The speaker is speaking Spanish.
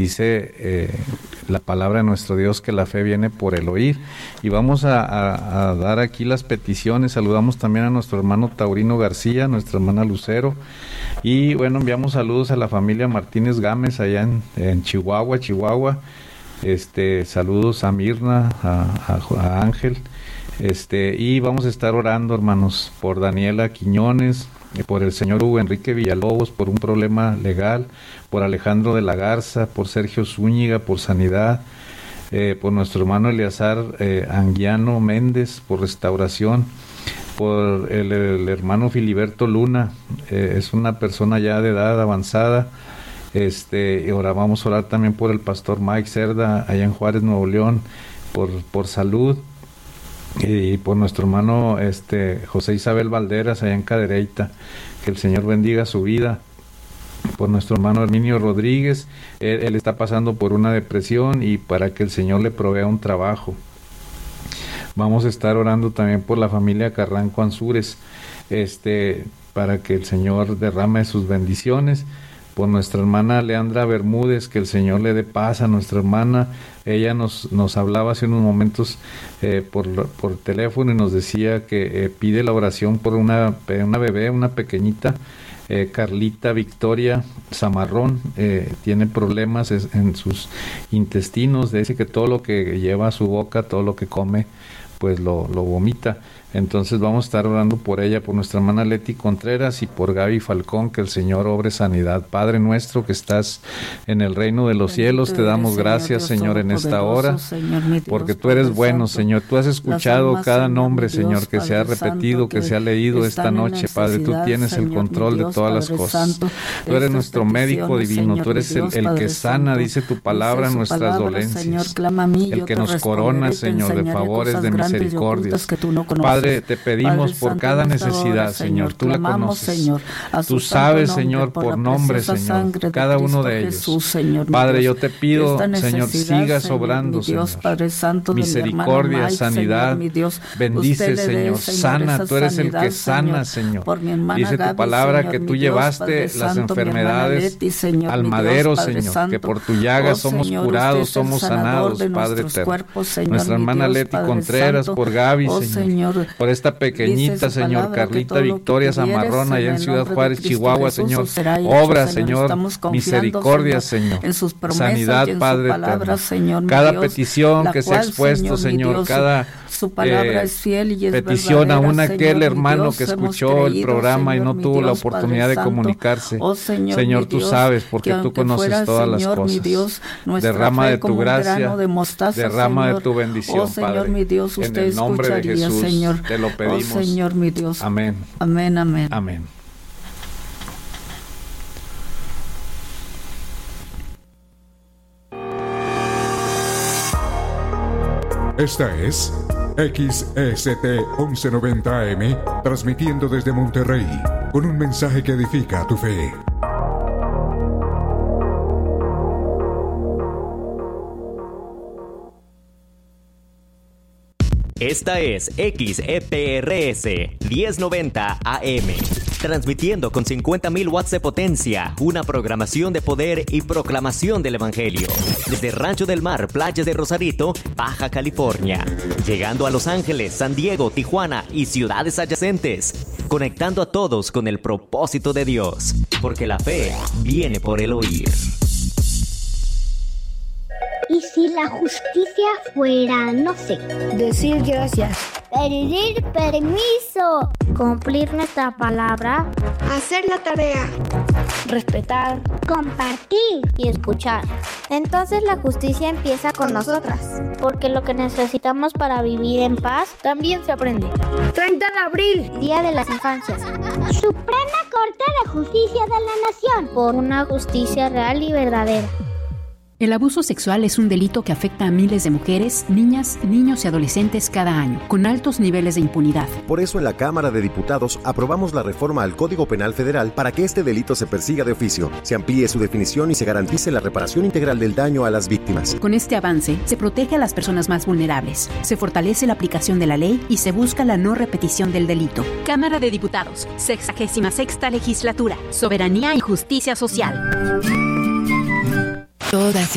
Dice la palabra de nuestro Dios que la fe viene por el oír. Y vamos a dar aquí las peticiones. Saludamos también a nuestro hermano Taurino García, nuestra hermana Lucero. Y bueno, enviamos saludos a la familia Martínez Gámez allá en Chihuahua. Saludos a Mirna, a Ángel. Y vamos a estar orando, hermanos, por Daniela Quiñones, por el señor Hugo Enrique Villalobos, por un problema legal, por Alejandro de la Garza, por Sergio Zúñiga, por sanidad, por nuestro hermano Eleazar Anguiano Méndez, por restauración, por el hermano Filiberto Luna, es una persona ya de edad avanzada. Y ahora vamos a orar también por el pastor Mike Cerda, allá en Juárez, Nuevo León, por salud. Y por nuestro hermano José Isabel Valderas allá en Cadereyta, que el Señor bendiga su vida. Por nuestro hermano Herminio Rodríguez, él está pasando por una depresión y para que el Señor le provea un trabajo. Vamos a estar orando también por la familia Carranco Ansúrez, para que el Señor derrame sus bendiciones. Por nuestra hermana Leandra Bermúdez, que el Señor le dé paz a nuestra hermana. Ella nos hablaba hace unos momentos por teléfono y nos decía que pide la oración por una bebé, una pequeñita, Carlita Victoria Zamarrón. Tiene problemas en sus intestinos. Dice que todo lo que lleva a su boca, todo lo que come, pues lo vomita. Entonces vamos a estar orando por ella, por nuestra hermana Leti Contreras y por Gaby Falcón, que el Señor obre sanidad. Padre nuestro que estás en el reino de los cielos, te damos gracias, Señor, en esta hora, porque tú eres bueno, Señor. Tú has escuchado cada nombre, Señor, que se ha repetido, que se ha leído esta noche, Padre. Tú tienes el control de todas las cosas. Tú eres nuestro médico divino, tú eres el que sana, dice tu palabra, nuestras dolencias, el que nos corona, Señor, de favores, de misericordias. Padre, te pedimos por cada necesidad, Señor, tú la conoces, tú sabes, Señor, por nombre, Señor, cada uno de ellos. Padre, yo te pido, Señor, sigas obrando, Señor, misericordia, sanidad, bendice, Señor, sana, tú eres el que sana, Señor. Dice tu palabra que tú llevaste las enfermedades al madero, Señor, que por tu llaga somos curados, somos sanados, Padre eterno. Nuestra hermana Leti Contreras, por Gaby, Señor, por esta pequeñita, Señor, Carlita Victoria Zamarrón, allá en Ciudad Juárez, Chihuahua, Señor, obra, Señor, misericordia, Señor, sanidad, Padre eterno. Cada petición que se ha expuesto, Señor, cada su palabra es fiel y es petición, verdadera, aún aquel Señor, hermano Dios, que escuchó el programa, Señor, y no tuvo Dios, la oportunidad de comunicarse. Señor, tú sabes, porque tú conoces todas las cosas. Dios, derrama de tu gracia, derrama Señor, de tu bendición, Señor, Padre. Mi Dios, usted en el nombre de escucharía, Jesús, Señor. te lo pedimos. Señor, mi Dios. Amén. Amén, amén. Amén. Esta es XEST 1190 AM, transmitiendo desde Monterrey, con un mensaje que edifica tu fe. Esta es XEPRS 1090 AM, transmitiendo con 50,000 watts de potencia, una programación de poder y proclamación del Evangelio. Desde Rancho del Mar, Playa de Rosarito, Baja California, llegando a Los Ángeles, San Diego, Tijuana y ciudades adyacentes, conectando a todos con el propósito de Dios, porque la fe viene por el oír. ¿Y si la justicia fuera, no sé? Decir gracias. Pedir permiso. Cumplir nuestra palabra. Hacer la tarea. Respetar. Compartir. Y escuchar. Entonces la justicia empieza con nosotras. Porque lo que necesitamos para vivir en paz también se aprende. 30 de abril. Día de las Infancias. Suprema Corte de Justicia de la Nación. Por una justicia real y verdadera. El abuso sexual es un delito que afecta a miles de mujeres, niñas, niños y adolescentes cada año, con altos niveles de impunidad. Por eso en la Cámara de Diputados aprobamos la reforma al Código Penal Federal para que este delito se persiga de oficio, se amplíe su definición y se garantice la reparación integral del daño a las víctimas. Con este avance, se protege a las personas más vulnerables, se fortalece la aplicación de la ley y se busca la no repetición del delito. Cámara de Diputados, 66ª Legislatura, Soberanía y Justicia Social. Todas